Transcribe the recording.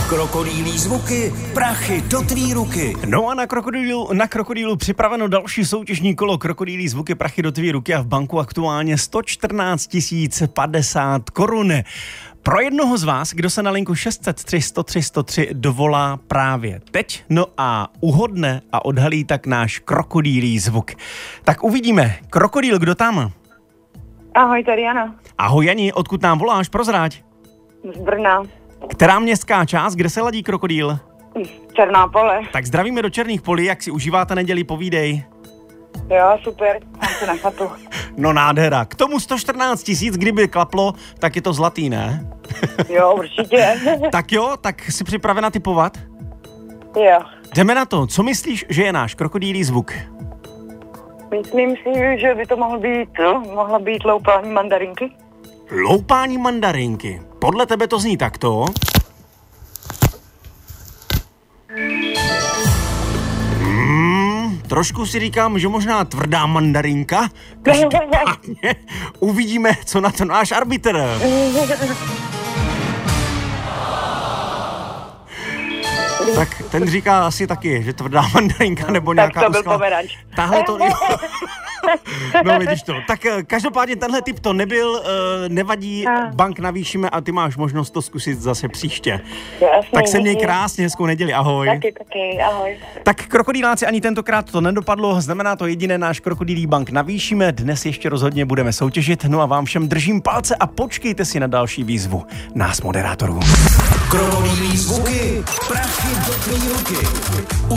Krokodýlí zvuky, prachy do tvý ruky. No a na krokodýlu připraveno další soutěžní kolo Krokodýlí zvuky, prachy do tvý ruky a v banku aktuálně 114 050 korun. Pro jednoho z vás, kdo se na linku 603 103 103 dovolá právě teď, no a uhodne a odhalí tak náš krokodýlí zvuk. Tak uvidíme. Krokodýl, kdo tam? Ahoj, tady Jana. Ahoj Jani, odkud nám voláš, prozrať? Z Brna. Která městská část, kde se ladí krokodýl? Černá Pole. Tak zdravíme do Černých polí, jak si užíváte neděli, povídej. Jo, super, mám se na chatu. No nádhera. K tomu 114 000, kdyby klaplo, tak je to zlatý, ne? Jo, určitě. Tak jo, tak jsi připravena tipovat? Jo. Jdeme na to. Co myslíš, že je náš krokodýlí zvuk? Myslím si, že by to mohla být loupání mandarinky. Loupání mandarinky. Podle tebe to zní takto. Trošku si říkám, že možná tvrdá mandarinka. Každopádně uvidíme, co na to náš arbitr. Tak ten říká asi taky, že tvrdá mandarinka nebo nějaká Tak to byl pomeranč. Tahle to... No vidíš to. Tak každopádně tenhle typ to nebyl, nevadí, bank navýšíme a ty máš možnost to zkusit zase příště. Jasně, Tak se měj krásně, hezkou neděli, ahoj. Taky, ahoj. Tak krokodýláci, ani tentokrát to nedopadlo, znamená to jediné, náš krokodýlí bank navýšíme, dnes ještě rozhodně budeme soutěžit, no a vám všem držím palce a počkejte si na další výzvu nás moderátorů. Krokodýlí zvuky, prachy do tvý ruky.